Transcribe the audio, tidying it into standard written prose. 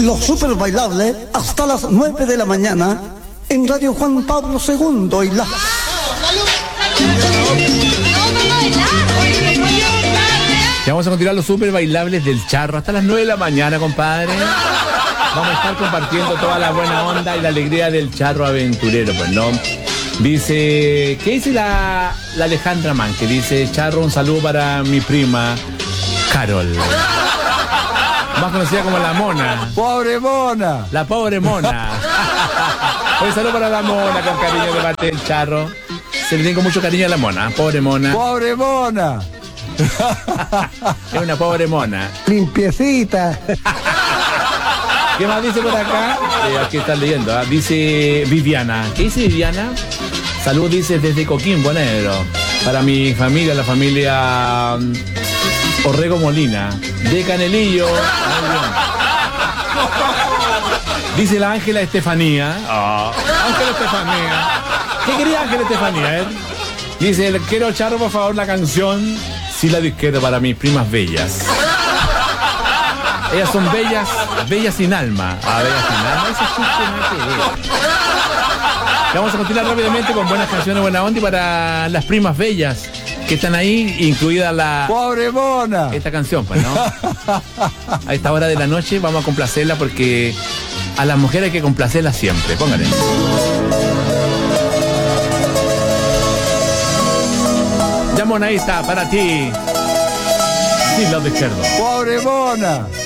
Los super bailables hasta las 9 de la mañana en Radio Juan Pablo II y la... Ya vamos a continuar los super bailables del Charro hasta las 9 de la mañana, compadre. Vamos a estar compartiendo toda la buena onda y la alegría del Charro aventurero, pues, ¿no? Dice, ¿qué dice la Alejandra Man? Que dice, Charro, un saludo para mi prima Carol, más conocida como la Mona. ¡Pobre Mona! La pobre Mona. Un saludo para la Mona, con cariño de parte del Charro. Se le tengo mucho cariño a la Mona, pobre Mona. ¡Pobre Mona! Es una pobre Mona. Limpiecita. ¿Qué más dice por acá? Aquí están leyendo, ¿eh? Dice Viviana. ¿Qué dice Viviana? Salud, dice, desde Coquimbo Negro. Para mi familia, la familia Orrego Molina. De Canelillo. Dice la Ángela Estefanía. Ángela Estefanía. ¿Qué quería Ángela Estefanía? Dice, quiero, Charro, por favor, la canción Si la disqueta para mis primas bellas. Ellas son bellas, bellas sin alma. Bellas sin alma, eso es chiste. Vamos a continuar rápidamente con buenas canciones, buena onda, y para las primas bellas que están ahí, incluida la... ¡Pobre Mona! Esta canción, pues, ¿no? A esta hora de la noche vamos a complacerla porque a las mujeres hay que complacerlas siempre. Póngale. Ya, Mona, ahí está, para ti. Sí, lado izquierdo. ¡Pobre Mona!